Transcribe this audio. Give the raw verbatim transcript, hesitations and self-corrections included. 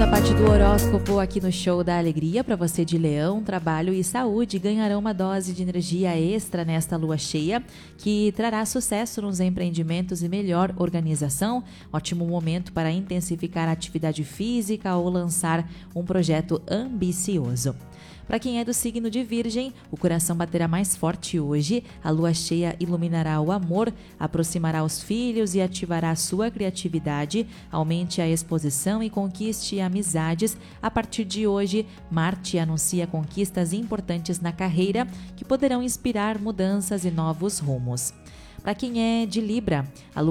segunda parte do horóscopo aqui no Show da Alegria. Para você de Leão, trabalho e saúde ganharão uma dose de energia extra nesta lua cheia, que trará sucesso nos empreendimentos e melhor organização. Ótimo momento para intensificar a atividade física ou lançar um projeto ambicioso. Para quem é do signo de Virgem, o coração baterá mais forte hoje. A lua cheia iluminará o amor, aproximará os filhos e ativará a sua criatividade. Aumente a exposição e conquiste amizades. A partir de hoje, Marte anuncia conquistas importantes na carreira que poderão inspirar mudanças e novos rumos. Para quem é de Libra, a